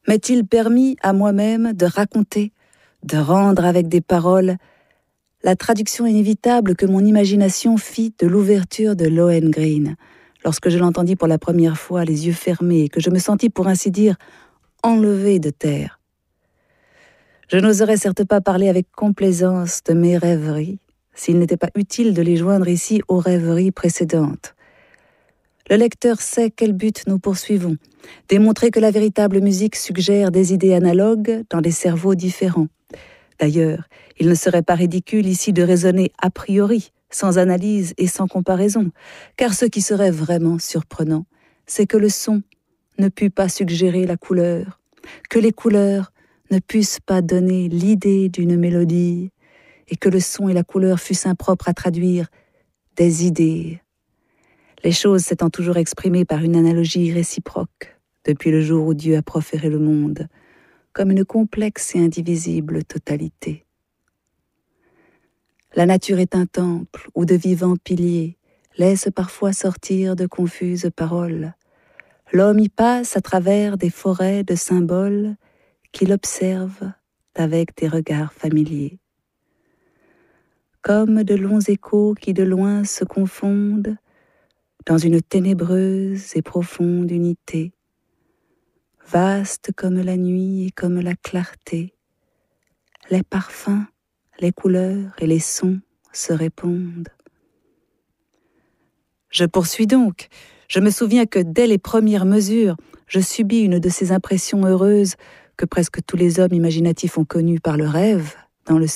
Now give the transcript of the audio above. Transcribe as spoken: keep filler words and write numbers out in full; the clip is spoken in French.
M'est-il permis à moi-même de raconter, de rendre avec des paroles la traduction inévitable que mon imagination fit de l'ouverture de Lohengrin, lorsque je l'entendis pour la première fois, les yeux fermés, et que je me sentis, pour ainsi dire, enlevé de terre. Je n'oserais certes pas parler avec complaisance de mes rêveries, s'il n'était pas utile de les joindre ici aux rêveries précédentes. Le lecteur sait quel but nous poursuivons, démontrer que la véritable musique suggère des idées analogues dans des cerveaux différents. D'ailleurs, il ne serait pas ridicule ici de raisonner a priori, sans analyse et sans comparaison, car ce qui serait vraiment surprenant, c'est que le son ne put pas suggérer la couleur, que les couleurs ne pussent pas donner l'idée d'une mélodie, et que le son et la couleur fussent impropres à traduire des idées. Les choses s'étant toujours exprimées par une analogie réciproque, depuis le jour où Dieu a proféré le monde, comme une complexe et indivisible totalité. La nature est un temple où de vivants piliers laissent parfois sortir de confuses paroles. L'homme y passe à travers des forêts de symboles qu'il observe avec des regards familiers. Comme de longs échos qui de loin se confondent dans une ténébreuse et profonde unité, vaste comme la nuit et comme la clarté, les parfums, les couleurs et les sons se répondent. Je poursuis donc. Je me souviens que dès les premières mesures, je subis une de ces impressions heureuses que presque tous les hommes imaginatifs ont connues par le rêve, dans le